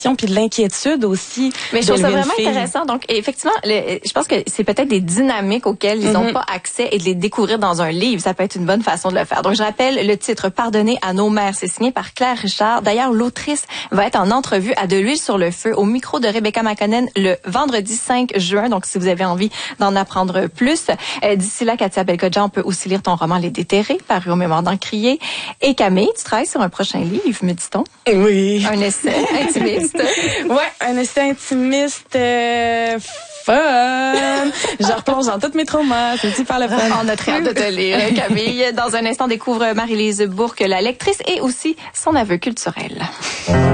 puis de l'inquiétude aussi. Mais je trouve ça vraiment intéressant. Donc, effectivement, je pense que c'est peut-être des dynamiques auxquelles ils n'ont pas accès et de les découvrir dans un livre, ça peut être une bonne façon de le faire. Donc, je rappelle le titre « Pardonner à nos mères ». C'est signé par Claire Richard. D'ailleurs, l'autrice va être en entrevue à De l'huile sur le feu au micro de Rebecca McConnell le vendredi 5 juin. Donc, si vous avez envie d'en apprendre plus. D'ici là, Katia Belkhodja, on peut aussi lire ton roman « Les déterrés », paru au Mémoire d'Encrier. Et Camille, tu travailles sur un prochain livre, me dit-on? Oui. Un essai intimiste. Ouais, un essai intimiste fun. Je replonge dans tous mes traumas. C'est super le fun. On a très hâte de te lire, Camille. Dans un instant, découvre Marie-Lise Bourque, la lectrice, et aussi son aveu culturel.